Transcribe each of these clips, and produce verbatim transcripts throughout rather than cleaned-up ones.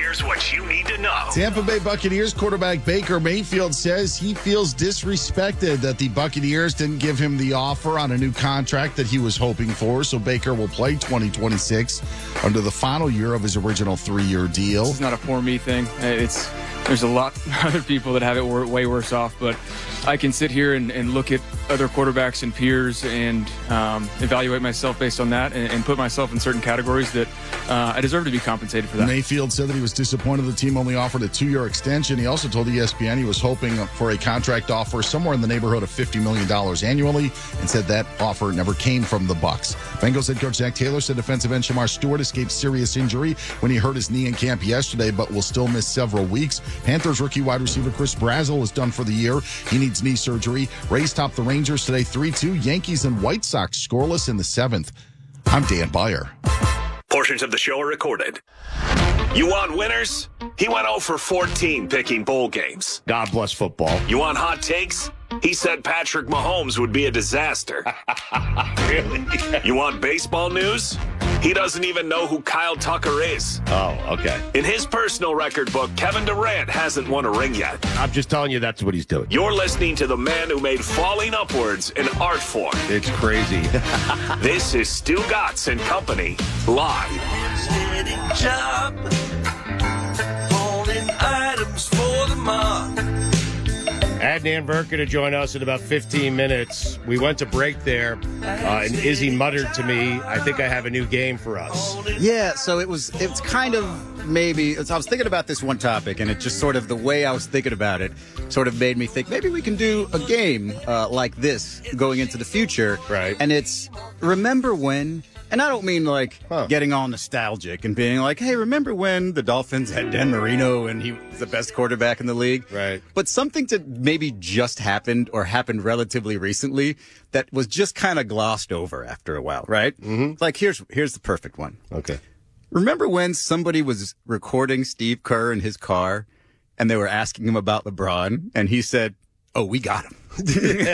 Here's what you need to know. Tampa Bay Buccaneers quarterback Baker Mayfield says he feels disrespected that the Buccaneers didn't give him the offer on a new contract that he was hoping for. So Baker will play twenty twenty-six under the final year of his original three-year deal. It's not a poor me thing. It's There's a lot of other people that have it way worse off, but I can sit here and, and look at other quarterbacks and peers and um, evaluate myself based on that and, and put myself in certain categories that uh, I deserve to be compensated for that. Mayfield said that he was disappointed the team only offered a two-year extension. He also told E S P N he was hoping for a contract offer somewhere in the neighborhood of fifty million dollars annually, and said that offer never came from the Bucs. Bengals head coach Zach Taylor said defensive end Shamar Stewart escaped serious injury when he hurt his knee in camp yesterday, but will still miss several weeks. Panthers rookie wide receiver Chris Brazzell is done for the year. He needs knee surgery. Rays top the Rangers today three two. Yankees and White Sox scoreless in the seventh. I'm Dan Beyer. Portions of the show are recorded. You want winners? He went oh for fourteen picking bowl games. God bless football. You want hot takes? He said Patrick Mahomes would be a disaster. Really? You want baseball news? He doesn't even know who Kyle Tucker is. Oh, okay. In his personal record book, Kevin Durant hasn't won a ring yet. I'm just telling you that's what he's doing. You're listening to the man who made falling upwards an art form. It's crazy. This is Stu Gatz and Company, live. Steady job, holding items for the mob. Adnan Verka to join us in about fifteen minutes. We went to break there, uh, and Izzy muttered to me, I think I have a new game for us. Yeah, so it was, it's kind of maybe, I was thinking about this one topic, and it just sort of, the way I was thinking about it sort of made me think maybe we can do a game uh, like this going into the future. Right. And it's, remember when... And I don't mean like huh. getting all nostalgic and being like, hey, remember when the Dolphins had Dan Marino and he was the best quarterback in the league? Right. But something that maybe just happened or happened relatively recently that was just kind of glossed over after a while, right? Mm-hmm. Like, here's here's the perfect one. Okay. Remember when somebody was recording Steve Kerr in his car and they were asking him about LeBron and he said, oh, we got him. Remember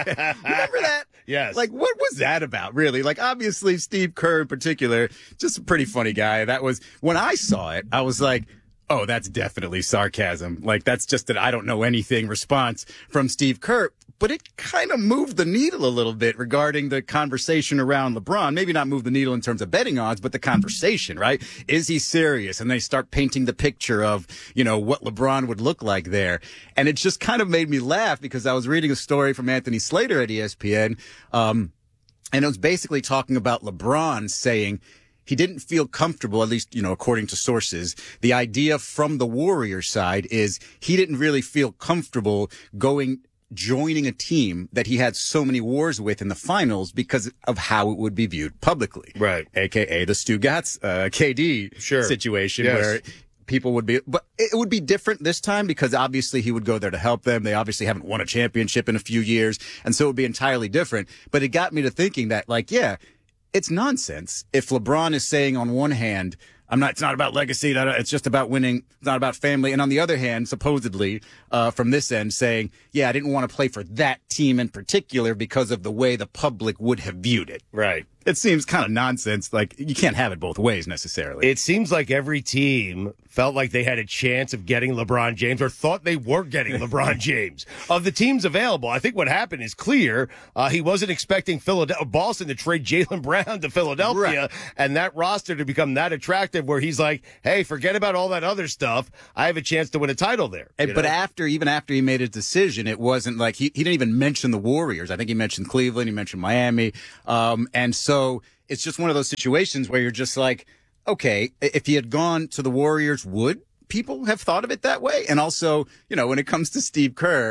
that? Yes. Like, what was that about, really? Like, obviously, Steve Kerr in particular, just a pretty funny guy. That was, when I saw it, I was like, oh, that's definitely sarcasm. Like, that's just an I don't know anything response from Steve Kerr. But it kind of moved the needle a little bit regarding the conversation around LeBron. Maybe not move the needle in terms of betting odds, but the conversation, right? Is he serious? And they start painting the picture of, you know, what LeBron would look like there. And it just kind of made me laugh because I was reading a story from Anthony Slater at E S P N. Um, and it was basically talking about LeBron saying he didn't feel comfortable, at least, you know, according to sources. The idea from the Warriors side is he didn't really feel comfortable going joining a team that he had so many wars with in the finals because of how it would be viewed publicly. Right. A K A the Stu Gatz, uh, K D sure. situation yes. where people would be, but it would be different this time because obviously he would go there to help them. They obviously haven't won a championship in a few years. And so it would be entirely different. But it got me to thinking that, like, yeah, it's nonsense if LeBron is saying on one hand, I'm not, it's not about legacy. It's just about winning. It's not about family. And on the other hand, supposedly, uh, from this end saying, yeah, I didn't want to play for that team in particular because of the way the public would have viewed it. Right. It seems kind of nonsense. Like, you can't have it both ways necessarily. It seems like every team felt like they had a chance of getting LeBron James or thought they were getting LeBron James. Of the teams available, I think what happened is clear. Uh, he wasn't expecting Philadelphia, Boston to trade Jaylen Brown to Philadelphia right. and that roster to become that attractive where he's like, hey, forget about all that other stuff. I have a chance to win a title there. And, but after, even after he made his decision, it wasn't like he, he didn't even mention the Warriors. I think he mentioned Cleveland. He mentioned Miami. Um, and so it's just one of those situations where you're just like, okay, if he had gone to the Warriors, would people have thought of it that way? And also, you know, when it comes to Steve Kerr,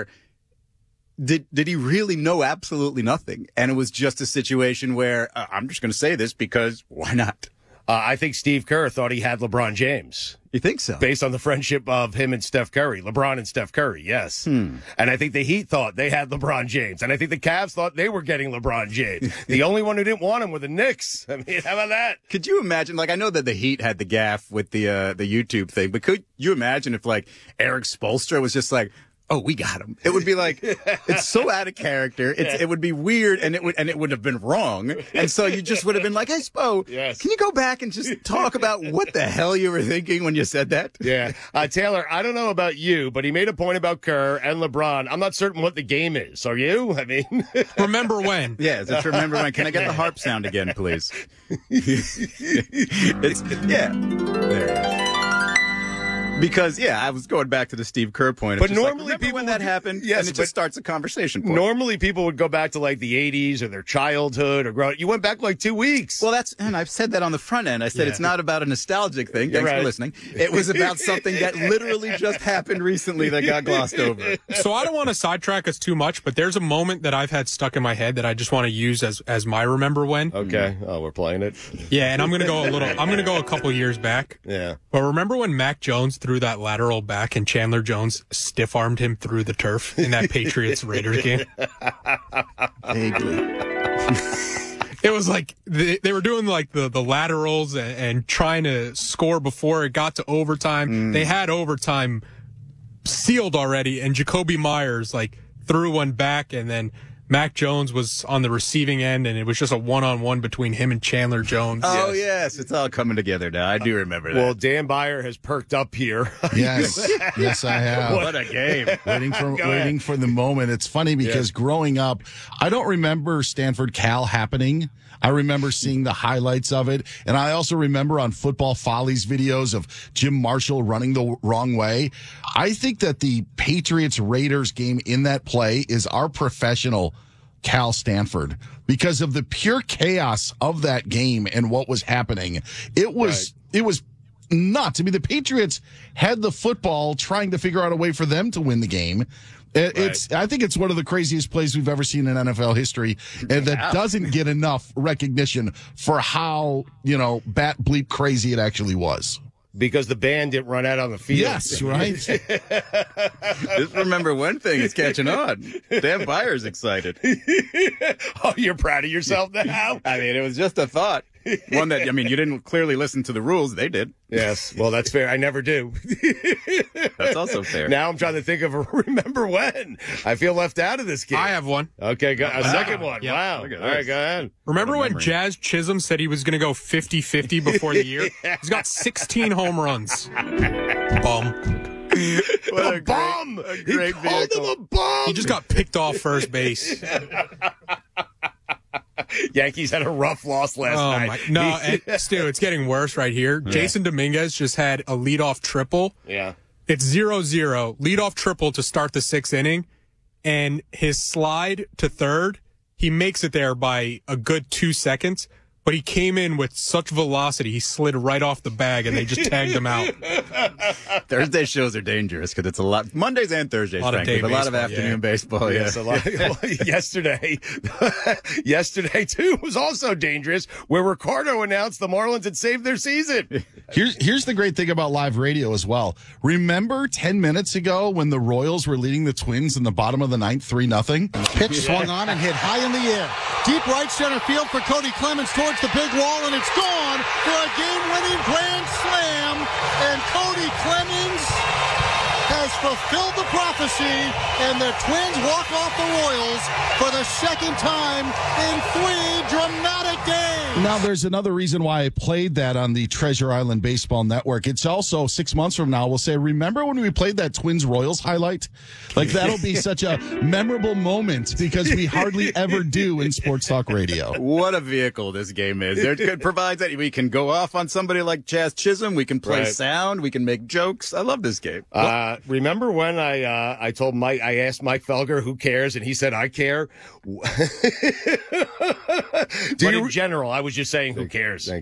did did he really know absolutely nothing? And it was just a situation where uh, I'm just going to say this because why not? Uh, I think Steve Kerr thought he had LeBron James. You think so? Based on the friendship of him and Steph Curry. LeBron and Steph Curry, yes. Hmm. And I think the Heat thought they had LeBron James. And I think the Cavs thought they were getting LeBron James. The only one who didn't want him were the Knicks. I mean, how about that? Could you imagine, like, I know that the Heat had the gaffe with the uh, the YouTube thing, but could you imagine if, like, Eric Spoelstra was just like, oh, we got him. It would be like, it's so out of character. It's, it would be weird, and it would and it would have been wrong. And so you just would have been like, hey, Spo, Yes. can you go back and just talk about what the hell you were thinking when you said that? Yeah. Uh, Taylor, I don't know about you, but he made a point about Kerr and LeBron. I'm not certain what the game is. Are you? I mean, Remember when? Yeah, just remember when. Can I get the harp sound again, please? It's yeah. There it is. Because yeah, I was going back to the Steve Kerr point. But It's just like, normally remember people when would that do- happened, Yes, and it but- just starts a conversation point. normally people would go back to like the eighties or their childhood or grow. You went back like two weeks. Well, that's, and I've said that on the front end. I said Yeah. it's not about a nostalgic thing. You're Thanks right. for listening. It was about something that literally just happened recently that got glossed over. So I don't want to sidetrack us too much, but there's a moment that I've had stuck in my head that I just want to use as as my remember when. Okay. Oh, we're playing it. Yeah, and I'm gonna go a little. I'm gonna go a couple years back. Yeah. But remember when Mac Jones threw that lateral back and Chandler Jones stiff armed him through the turf in that Patriots Raiders game? Vaguely. It was like they, they were doing like the, the laterals and, and trying to score before it got to overtime. They had overtime sealed already, and Jacoby Myers like threw one back, and then Mac Jones was on the receiving end, and it was just a one-on-one between him and Chandler Jones. Oh, yes. It's all coming together now. I do remember that. Well, Dan Byer has perked up here. Yes, yes, I have. what a game. Waiting for Go ahead. waiting for the moment. It's funny because growing up, I don't remember Stanford Cal happening. I remember seeing the highlights of it, and I also remember on Football Follies videos of Jim Marshall running the wrong way. I think that the Patriots Raiders game in that play is our professional Cal Stanford because of the pure chaos of that game and what was happening. It was it was nuts. I mean, the Patriots had the football trying to figure out a way for them to win the game. It, It's, I think it's one of the craziest plays we've ever seen in N F L history, and that doesn't get enough recognition for how, you know, bat bleep crazy it actually was. Because the band didn't run out on the field. Yes, right? Just remember one thing. It's catching on. Dan Byer's excited. Oh, you're proud of yourself now? I mean, it was just a thought. One that, I mean, you didn't clearly listen to the rules. They did. Yes. Well, that's fair. I never do. That's also fair. Now I'm trying to think of a remember when. I feel left out of this game. I have one. Okay, go, a second one. Yeah. Wow. All Look at right, this. go ahead. Remember when memory. Jazz Chisholm said he was going to go fifty-fifty before the year? He's got sixteen home runs. Bum. What A bum. a He great called vehicle. him a bum. He just got picked off first base. Yankees had a rough loss last Oh night. my! No, and, Stu, it's getting worse right here. Jason Dominguez just had a leadoff triple. Yeah. It's zero zero leadoff triple to start the sixth inning, and his slide to third, he makes it there by a good two seconds. But he came in with such velocity, he slid right off the bag, and they just tagged him out. Thursday shows are dangerous because it's a lot. Mondays and Thursdays, A lot of frankly, day but a lot of baseball, afternoon yeah. baseball. Yes, Yeah. a lot. Well, yesterday, yesterday too was also dangerous, where Ricardo announced the Marlins had saved their season. Here's here's the great thing about live radio as well. Remember ten minutes ago when the Royals were leading the Twins in the bottom of the ninth, three nothing? Pitch swung on and hit high in the air. Deep right center field for Cody Clemens towards the big wall, and it's gone for a game-winning grand slam. And Cody Clemens has fulfilled the prophecy, and the Twins walk off the Royals for the second time in three dramatic days. Now, there's another reason why I played that on the Treasure Island Baseball Network. It's also six months from now, we'll say, remember when we played that Twins Royals highlight? Like, that'll be such a memorable moment because we hardly ever do in Sports Talk Radio. What a vehicle this game is. It provides that we can go off on somebody like Jazz Chisholm. We can play Right. sound. We can make jokes. I love this game. Uh, remember when I uh, I told Mike, I asked Mike Felger who cares, and he said I care. But in general, I was just saying who cares.